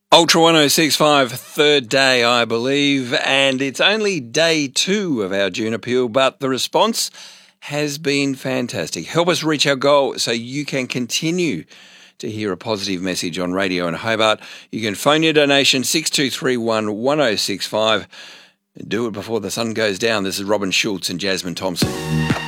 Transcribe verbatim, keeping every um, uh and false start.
Ultra one oh six point five, third day, I believe, and it's only day two of our June appeal, but the response has been fantastic. Help us reach our goal so you can continue to hear a positive message on radio in Hobart. You can phone your donation six two three one, one oh six five. Do it before the sun goes down. This is Robin Schultz and Jasmine Thompson.